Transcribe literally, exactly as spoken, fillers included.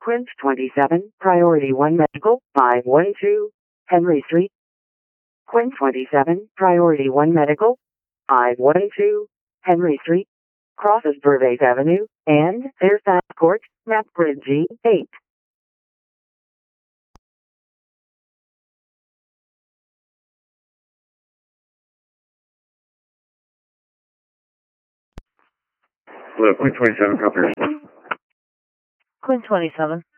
Quint twenty-seven, Priority one Medical, five one two, Henry Street. Quint twenty-seven, Priority one Medical, five one two, Henry Street. Crosses Burbank Avenue, and Fairfax Court, map grid G eight. Hello, Quint twenty-seven, copy. Quint twenty-seven.